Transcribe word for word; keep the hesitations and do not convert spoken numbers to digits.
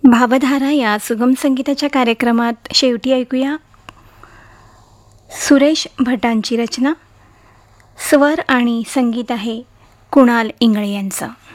भावधारा या सुगम संगीताच्या कार्यक्रमात शेवटी ऐकूया सुरेश भटांची रचना. स्वर आणि संगीत आहे कुणाल इंगळे यांचं.